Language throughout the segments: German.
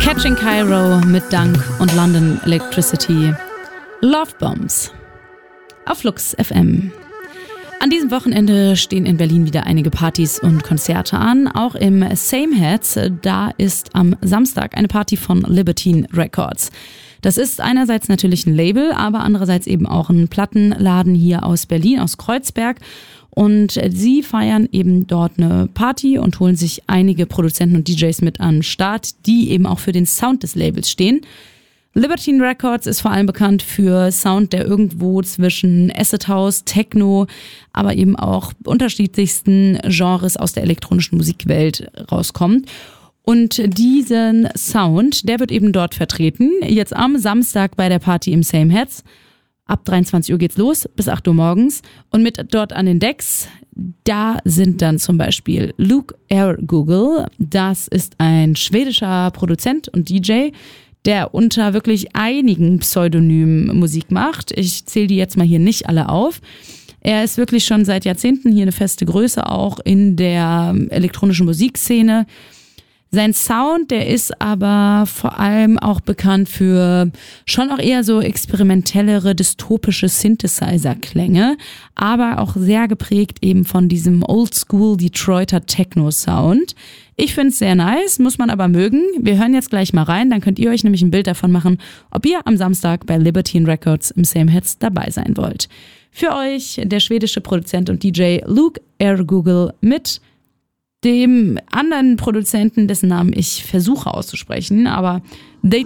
Catching Cairo mit Dank und London Electricity. Love Bombs auf Flux FM. An diesem Wochenende stehen in Berlin wieder einige Partys und Konzerte an. Auch im Same Heads, da ist am Samstag eine Party von Libertine Records. Das ist einerseits natürlich ein Label, aber andererseits eben auch ein Plattenladen hier aus Berlin, aus Kreuzberg. Und sie feiern eben dort eine Party und holen sich einige Produzenten und DJs mit an den Start, die eben auch für den Sound des Labels stehen. Libertine Records ist vor allem bekannt für Sound, der irgendwo zwischen Acid House, Techno, aber eben auch unterschiedlichsten Genres aus der elektronischen Musikwelt rauskommt. Und diesen Sound, der wird eben dort vertreten, jetzt am Samstag bei der Party im Same Heads. Ab 23 Uhr geht's los, bis 8 Uhr morgens. Und mit dort an den Decks, da sind dann zum Beispiel Luke Ergoogle. Das ist ein schwedischer Produzent und DJ, der unter wirklich einigen Pseudonymen Musik macht. Ich zähle die jetzt mal hier nicht alle auf. Er ist wirklich schon seit Jahrzehnten hier eine feste Größe, auch in der elektronischen Musikszene. Sein Sound, der ist aber vor allem auch bekannt für schon auch eher so experimentellere, dystopische Synthesizer-Klänge, aber auch sehr geprägt eben von diesem Oldschool Detroiter Techno-Sound. Ich finde es sehr nice, muss man aber mögen. Wir hören jetzt gleich mal rein, dann könnt ihr euch nämlich ein Bild davon machen, ob ihr am Samstag bei Libertine Records im Same Heads dabei sein wollt. Für euch der schwedische Produzent und DJ Luke Ergoogle mit dem anderen Produzenten, dessen Namen ich versuche auszusprechen, aber die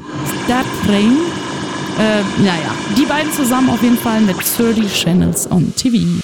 beiden zusammen auf jeden Fall mit 30 Channels on TV.